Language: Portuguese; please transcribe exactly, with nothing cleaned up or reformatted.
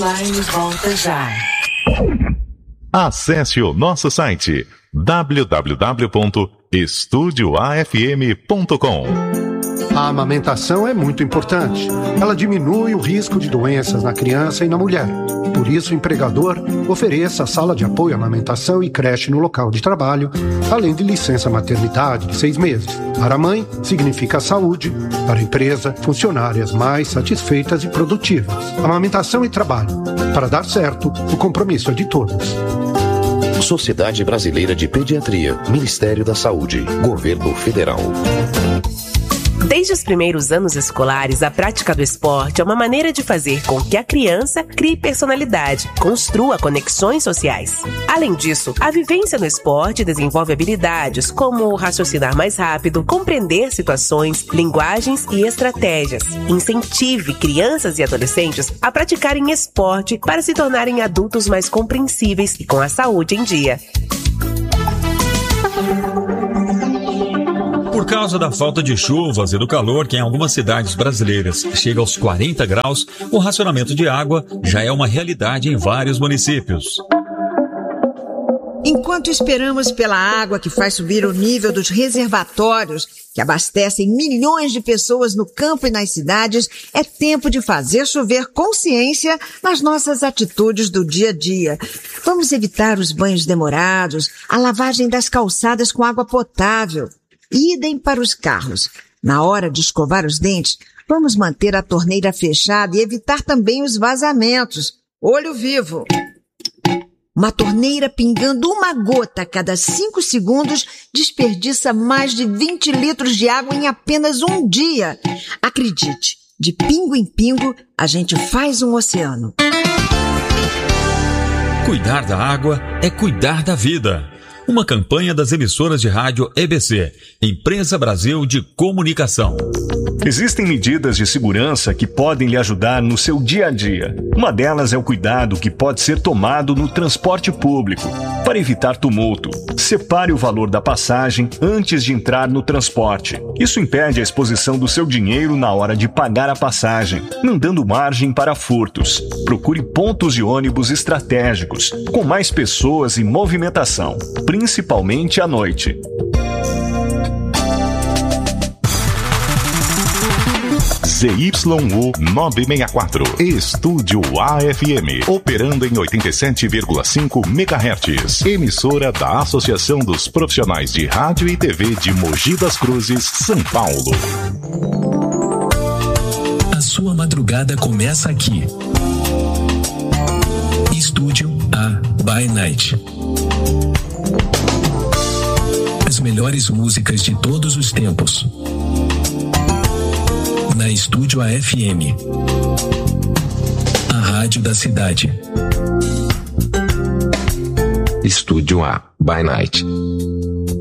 Online volta já. Acesse o nosso site w w w ponto estúdio a f m ponto com. A amamentação é muito importante. Ela diminui o risco de doenças na criança e na mulher. Por isso, o empregador ofereça sala de apoio à amamentação e creche no local de trabalho, além de licença maternidade de seis meses. Para a mãe, significa saúde. Para a empresa, funcionárias mais satisfeitas e produtivas. Amamentação e trabalho. Para dar certo, o compromisso é de todos. Sociedade Brasileira de Pediatria, Ministério da Saúde, Governo Federal. Desde os primeiros anos escolares, a prática do esporte é uma maneira de fazer com que a criança crie personalidade, construa conexões sociais. Além disso, a vivência no esporte desenvolve habilidades como raciocinar mais rápido, compreender situações, linguagens e estratégias. Incentive crianças e adolescentes a praticarem esporte para se tornarem adultos mais compreensíveis e com a saúde em dia. Por causa da falta de chuvas e do calor que em algumas cidades brasileiras chega aos quarenta graus, o racionamento de água já é uma realidade em vários municípios. Enquanto esperamos pela água que faz subir o nível dos reservatórios que abastecem milhões de pessoas no campo e nas cidades, é tempo de fazer chover consciência nas nossas atitudes do dia a dia. Vamos evitar os banhos demorados, a lavagem das calçadas com água potável. Idem para os carros. Na hora de escovar os dentes, vamos manter a torneira fechada e evitar também os vazamentos. Olho vivo. Uma torneira pingando uma gota a cada cinco segundos desperdiça mais de vinte litros de água em apenas um dia. Acredite, de pingo em pingo, a gente faz um oceano. Cuidar da água é cuidar da vida. Uma campanha das emissoras de rádio E B C, Empresa Brasil de Comunicação. Existem medidas de segurança que podem lhe ajudar no seu dia a dia. Uma delas é o cuidado que pode ser tomado no transporte público. Para evitar tumulto, separe o valor da passagem antes de entrar no transporte. Isso impede a exposição do seu dinheiro na hora de pagar a passagem, não dando margem para furtos. Procure pontos de ônibus estratégicos, com mais pessoas e movimentação, principalmente à noite. Z Y U novecentos e sessenta e quatro, Estúdio A F M, operando em oitenta e sete vírgula cinco megahertz, emissora da Associação dos Profissionais de Rádio e T V de Mogi das Cruzes, São Paulo. A sua madrugada começa aqui. Estúdio A by Night. As melhores músicas de todos os tempos. Na Estúdio A F M, a rádio da cidade. Estúdio A by Night.